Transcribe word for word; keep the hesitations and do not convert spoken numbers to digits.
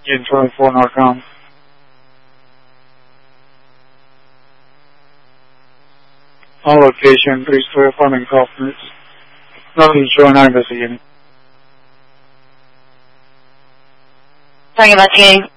in twenty-four Narcom. On location, three square farming complex. Nothing showing investigating. Sorry, investigating.